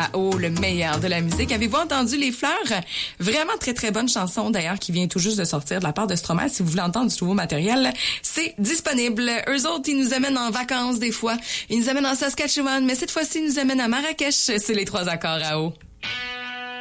à eau, le meilleur de la musique. Avez-vous entendu Les Fleurs? Vraiment très, très bonne chanson, d'ailleurs, qui vient tout juste de sortir de la part de Stromae. Si vous voulez entendre du nouveau matériel, c'est disponible. Eux autres, ils nous amènent en vacances des fois. Ils nous amènent en Saskatchewan, mais cette fois-ci, ils nous amènent à Marrakech. C'est les 3 accords à eau.